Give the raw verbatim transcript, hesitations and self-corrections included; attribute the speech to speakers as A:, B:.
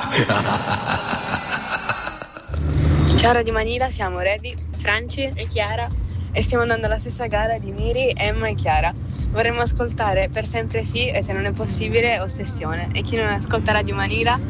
A: Ciao Radio Manila, siamo Revi, Franci e Chiara e stiamo andando alla stessa gara di Miri, Emma e Chiara. Vorremmo ascoltare Per sempre sì e se non è possibile Ossessione. E chi non ascolta Radio Manila